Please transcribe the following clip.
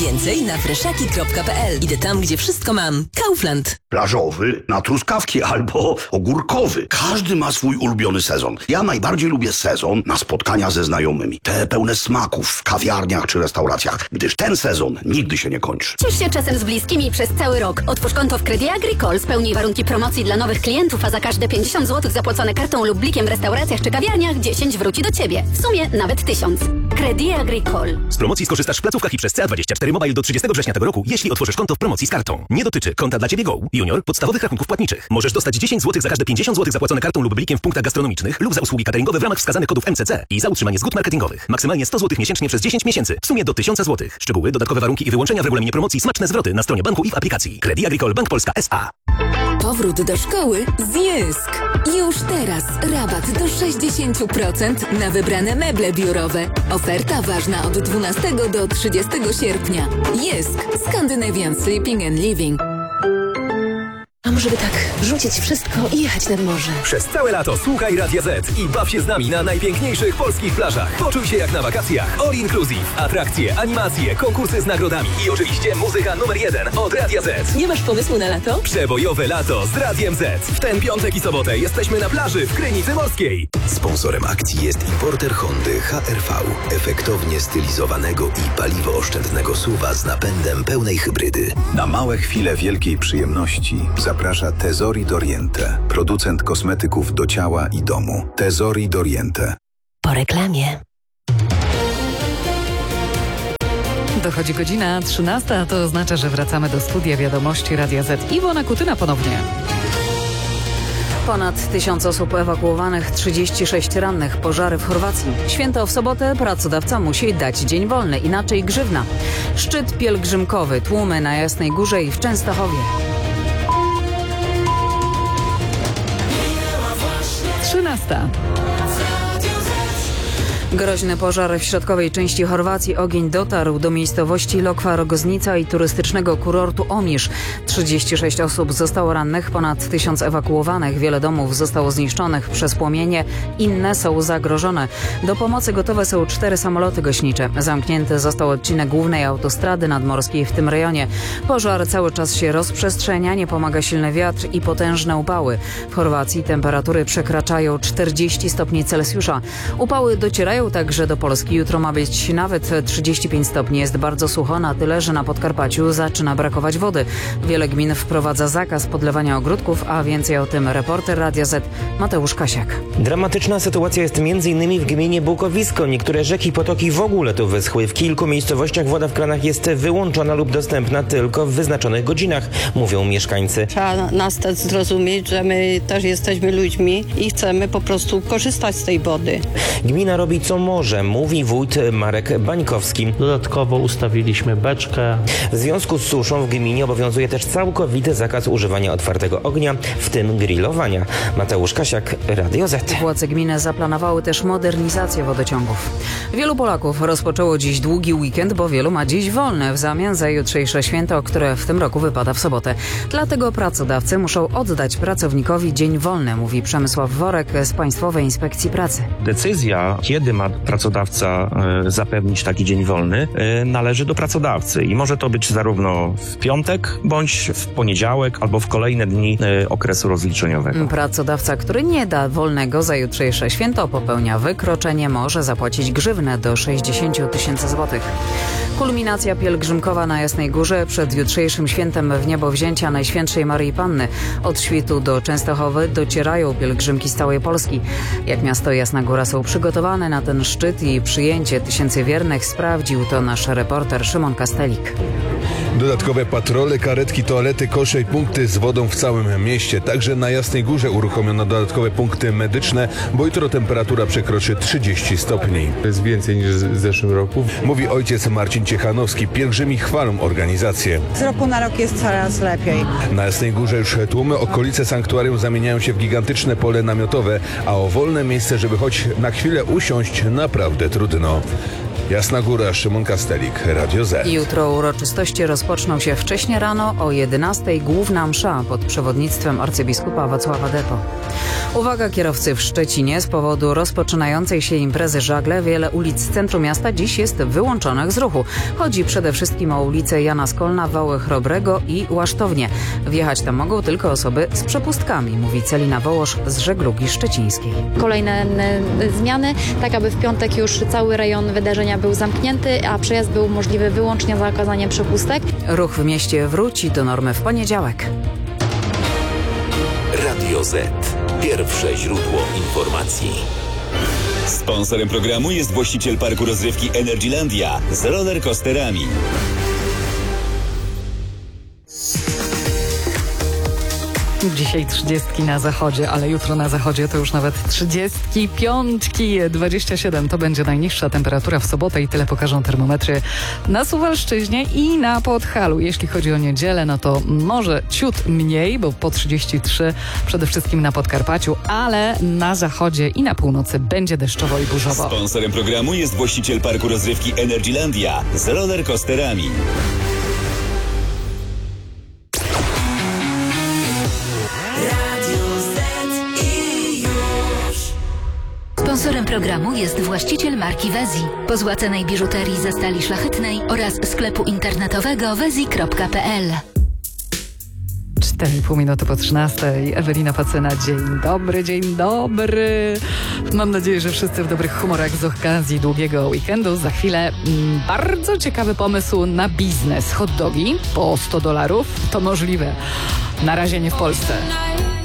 Więcej na freszaki.pl. Idę tam, gdzie wszystko mam. Kaufland. Plażowy na truskawki albo ogórkowy. Każdy ma swój ulubiony sezon. Ja najbardziej lubię sezon na spotkania ze znajomymi. Te pełne smaków w kawiarniach czy restauracjach, gdyż ten sezon nigdy się nie kończy. Ciesz się czasem z bliskimi przez cały rok. Otwórz konto w Credit Agricole, spełnij warunki promocji dla nowych klientów, a za każde 50 zł zapłacone kartą lub blikiem w restauracjach czy kawiarniach 10 wróci do Ciebie. W sumie nawet 1000. Credit Agricole. Z promocji skorzystasz w placówkach i przez CA24 Mobile do 30 września tego roku, jeśli otworzysz konto w promocji z kartą. Nie dotyczy konta dla Ciebie Go, Junior, podstawowych rachunków płatniczych. Możesz dostać 10 zł za każde 50 zł zapłacone kartą lub blikiem w punktach gastronomicznych lub za usługi cateringowe w ramach wskazanych kodów MCC i za utrzymanie zgód marketingowych. Maksymalnie 100 zł miesięcznie przez 10 miesięcy. W sumie do 1000 zł. Szczegóły, dodatkowe warunki i wyłączenia w regulaminie promocji, smaczne zwroty na stronie banku i w aplikacji. Credit Agricole Bank Polska S.A. Powrót do szkoły z Jysk. Już teraz rabat do 60% na wybrane meble biurowe. Oferta ważna od 12 do 30 sierpnia. Jysk. Scandinavian Sleeping and Living. A może by tak rzucić wszystko i jechać nad morze? Przez całe lato słuchaj Radia Z i baw się z nami na najpiękniejszych polskich plażach. Poczuj się jak na wakacjach. All inclusive. Atrakcje, animacje, konkursy z nagrodami i oczywiście muzyka numer 1 od Radia Z. Nie masz pomysłu na lato? Przebojowe lato z Radiem Z. W ten piątek i sobotę jesteśmy na plaży w Krynicy Morskiej. Sponsorem akcji jest importer Hondy HR-V. Efektownie stylizowanego i paliwooszczędnego SUV-a z napędem pełnej hybrydy. Na małe chwile wielkiej przyjemności zaprasza Tesori Doriente, producent kosmetyków do ciała i domu. Tesori Doriente. Po reklamie. Dochodzi godzina 13, a to oznacza, że wracamy do studia wiadomości Radia Z. Iwona Kutyna ponownie. Ponad 1000 osób ewakuowanych, 36 rannych, pożary w Chorwacji. Święto w sobotę, pracodawca musi dać dzień wolny, inaczej grzywna. Szczyt pielgrzymkowy, tłumy na Jasnej Górze i w Częstochowie. 13. Groźny pożar w środkowej części Chorwacji. Ogień dotarł do miejscowości Lokva Rogoznica i turystycznego kurortu Omisz. 36 osób zostało rannych, ponad 1000 ewakuowanych. Wiele domów zostało zniszczonych przez płomienie, inne są zagrożone. Do pomocy gotowe są 4 samoloty gaśnicze. Zamknięty został odcinek głównej autostrady nadmorskiej w tym rejonie. Pożar cały czas się rozprzestrzenia, nie pomaga silny wiatr i potężne upały. W Chorwacji temperatury przekraczają 40 stopni Celsjusza. Upały docierają także do Polski. Jutro ma być nawet 35 stopni. Jest bardzo sucho, na tyle, że na Podkarpaciu zaczyna brakować wody. Wiele gmin wprowadza zakaz podlewania ogródków, a więcej o tym reporter Radia Z Mateusz Kasiak. Dramatyczna sytuacja jest m.in. w gminie Bukowisko. Niektóre rzeki i potoki w ogóle tu wyschły. W kilku miejscowościach woda w kranach jest wyłączona lub dostępna tylko w wyznaczonych godzinach, mówią mieszkańcy. Trzeba nas też zrozumieć, że my też jesteśmy ludźmi i chcemy po prostu korzystać z tej wody. Gmina robi co może, mówi wójt Marek Bańkowski. Dodatkowo ustawiliśmy beczkę. W związku z suszą w gminie obowiązuje też całkowity zakaz używania otwartego ognia, w tym grillowania. Mateusz Kasiak, Radio Z. Władze gminy zaplanowały też modernizację wodociągów. Wielu Polaków rozpoczęło dziś długi weekend, bo wielu ma dziś wolne w zamian za jutrzejsze święto, które w tym roku wypada w sobotę. Dlatego pracodawcy muszą oddać pracownikowi dzień wolny, mówi Przemysław Worek z Państwowej Inspekcji Pracy. Decyzja, kiedy ma pracodawca zapewnić taki dzień wolny, należy do pracodawcy i może to być zarówno w piątek, bądź w poniedziałek, albo w kolejne dni okresu rozliczeniowego. Pracodawca, który nie da wolnego za jutrzejsze święto, popełnia wykroczenie, może zapłacić grzywnę do 60 000 złotych. Kulminacja pielgrzymkowa na Jasnej Górze przed jutrzejszym świętem w niebowzięcia Najświętszej Maryi Panny. Od Świtu do Częstochowy docierają pielgrzymki z całej Polski. Jak miasto Jasna Góra są przygotowane na ten szczyt i przyjęcie tysięcy wiernych, sprawdził to nasz reporter Szymon Kastelik. Dodatkowe patrole, karetki, toalety, kosze i punkty z wodą w całym mieście. Także na Jasnej Górze uruchomiono dodatkowe punkty medyczne, bo jutro temperatura przekroczy 30 stopni. To jest więcej niż w zeszłym roku. Mówi ojciec Marcin Ciechanowski. Pielgrzymi chwalą organizację. Z roku na rok jest coraz lepiej. Na Jasnej Górze już tłumy, okolice sanktuarium zamieniają się w gigantyczne pole namiotowe, a o wolne miejsce, żeby choć na chwilę usiąść, naprawdę trudno. Jasna Góra, Szymon Kastelik, Radio Z. Jutro uroczystości rozpoczną się wcześnie rano o 11:00 główna msza pod przewodnictwem arcybiskupa Wacława Depo. Uwaga kierowcy w Szczecinie, z powodu rozpoczynającej się imprezy żagle wiele ulic z centrum miasta dziś jest wyłączonych z ruchu. Chodzi przede wszystkim o ulice Jana Skolna, Wały Chrobrego i Łasztownię. Wjechać tam mogą tylko osoby z przepustkami, mówi Celina Wołosz z Żeglugi Szczecińskiej. Kolejne zmiany, tak aby w piątek już cały rejon wydarzenia był zamknięty, a przejazd był możliwy wyłącznie za okazaniem przepustek. Ruch w mieście wróci do normy w poniedziałek. Radio Z. Pierwsze źródło informacji. Sponsorem programu jest właściciel parku rozrywki Energylandia z rollercoasterami. Dzisiaj 30 na zachodzie, ale jutro na zachodzie to już nawet 35, 27 to będzie najniższa temperatura w sobotę i tyle pokażą termometry na Suwalszczyźnie i na Podhalu. Jeśli chodzi o niedzielę, no to może ciut mniej, bo po 33 przede wszystkim na Podkarpaciu, ale na zachodzie i na północy będzie deszczowo i burzowo. Sponsorem programu jest właściciel parku rozrywki Energylandia z rollercoasterami. Sponsorem programu jest właściciel marki Wezi. Po złacanej biżuterii ze stali szlachetnej oraz sklepu internetowego wezi.pl. 4,5 minuty po 13. Ewelina Pacyna, dzień dobry, dzień dobry. Mam nadzieję, że wszyscy w dobrych humorach z okazji długiego weekendu. Za chwilę bardzo ciekawy pomysł na biznes. Hot dogi po $100 to możliwe. Na razie nie w Polsce.